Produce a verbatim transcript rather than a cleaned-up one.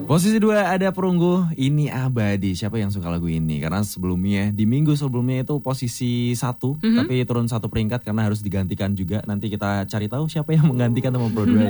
Posisi dua ada Perunggu, Ini Abadi. Siapa yang suka lagu ini? Karena sebelumnya, di minggu sebelumnya itu posisi satu, mm-hmm. tapi turun satu peringkat karena harus digantikan juga. Nanti kita cari tahu siapa yang menggantikan nomor dua.